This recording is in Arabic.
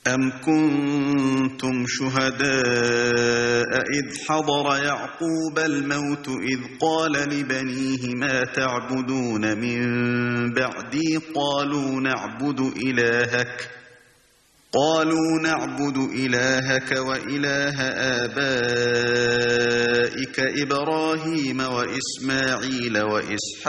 أَمْ كُنتُمْ شُهَدَاءَ إِذْ حَضَرَ يَعْقُوبَ الْمَوْتُ إِذْ قَالَ لِبَنِيهِ مَا تَعْبُدُونَ مِن بَعْدِي قَالُوا نَعْبُدُ إِلَٰهَكَ وَإِلَٰهَ آبَائِكَ إِبْرَاهِيمَ وَإِسْمَاعِيلَ وَإِسْحَاقَ